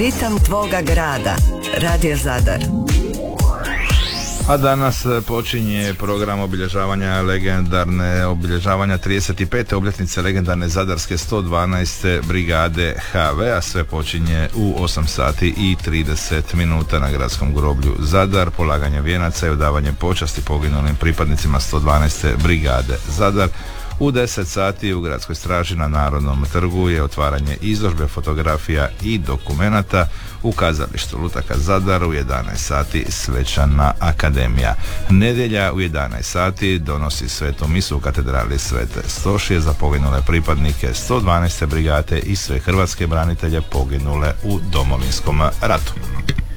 Ritam tvoga grada. Radio Zadar. A danas počinje program obilježavanja 35. obljetnice legendarne zadarske 112. brigade HV, a sve počinje u 8 sati i 30 minuta na gradskom groblju Zadar, polaganje vijenaca i odavanje počasti poginulim pripadnicima 112. brigade Zadar. U 10 sati u gradskoj straži na Narodnom trgu je otvaranje izložbe fotografija i dokumenata. U kazalištu Lutaka Zadar u 11 sati svečana akademija. Nedjelja u 11 sati donosi svetu misu u katedrali Svete Stošije za poginule pripadnike 112. brigade i sve hrvatske branitelje poginule u Domovinskom ratu.